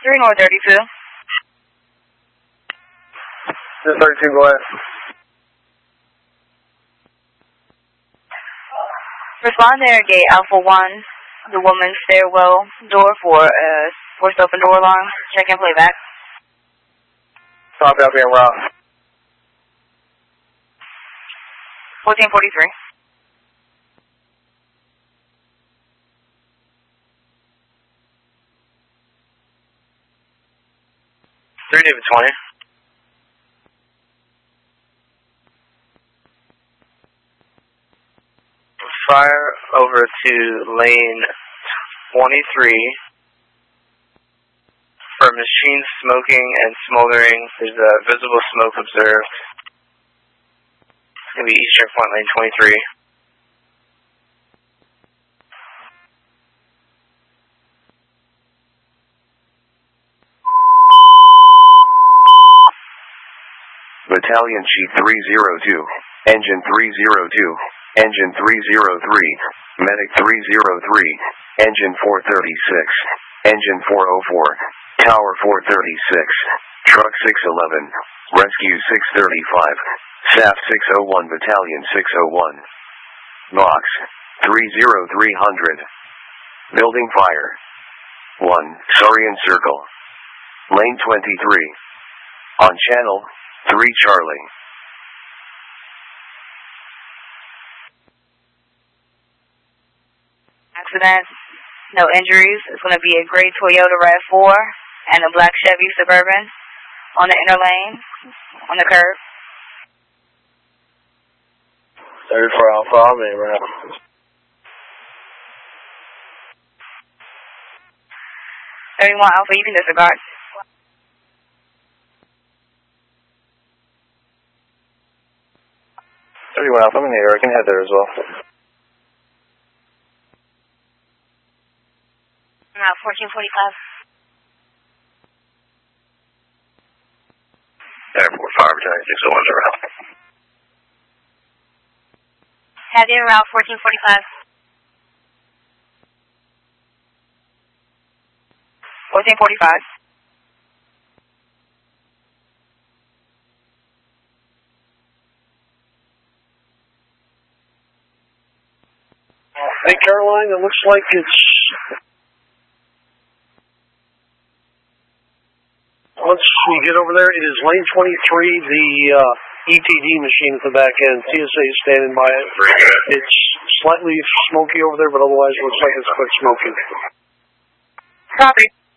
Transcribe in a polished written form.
1043, North 32. 1032, go ahead. Respond there, gate Alpha 1. The woman's stairwell door for forced open door alarm. Check and playback. Copy, I'll be en route. 1443. 3 David 20. Fire over to lane 23 for machine smoking and smoldering. There's a visible smoke observed. It's going to be Eastern Point lane 23. Battalion Chief 302, Engine 302, Engine 303, Medic 303, Engine 436, Engine 404, Tower 436, Truck 611, Rescue 635, SAF 601, Battalion 601, Box 30300, Building Fire 1, Sarian Circle, Lane 23, on Channel 3 Charlie. Accident, no injuries. It's going to be a gray Toyota RAV4 and a black Chevy Suburban on the inner lane, on the curb. 34 Alpha, I'll be en route. Alpha, you can disregard. 31 Alpha, I'm in the air. I can head there as well. Route 1445. Airport Fire Battalion 601 is around. Head in route 1445. 1445. Hey, Caroline, it looks like it's... Once we get over there, it is lane 23, the ETD machine at the back end. TSA is standing by it. It's slightly smoky over there, but otherwise it looks like it's quite smoky. Copy.